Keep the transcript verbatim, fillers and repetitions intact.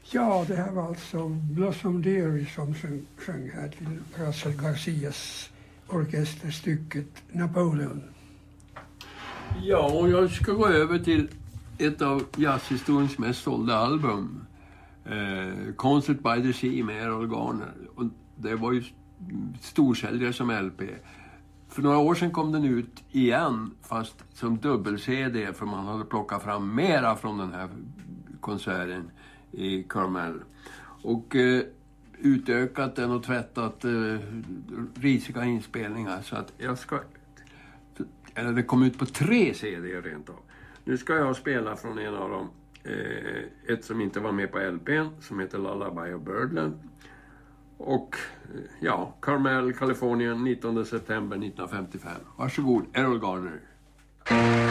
Ja, det här var alltså Blossom Dearie som sjöng, sjöng här till Russell Garcias orkesterstycket Napoleon. Ja, och jag ska gå över till ett av jazzhistoriens mest sålda album. Eh, Concert by the Sea med Errol Garner. Och det var ju storsäljare som L P. För några år sedan kom den ut igen, fast som dubbel-C D, för man hade plockat fram mera från den här konserten i Carmel. Och eh, utökat den och tvättat eh, risiga inspelningar. Så att jag ska... Eller det kom ut på tre C D rent av. Nu ska jag spela från en av dem. Eh, ett som inte var med på L P:n, som heter Lullaby of Birdland. Och ja, Carmel, Kalifornien, nittonde september nittonhundrafemtiofem. Varsågod, Errol Garner.